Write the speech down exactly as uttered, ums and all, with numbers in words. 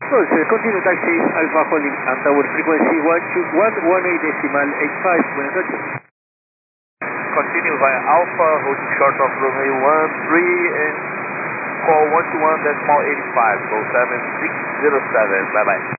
So, uh, continue taxi Alpha Holding and tower frequency one two one one eight decimal eight five. Buenas noches. Continue via Alpha, holding short of Romeo one three and call one two one decimal eight five, go seven six zero seven, bye bye.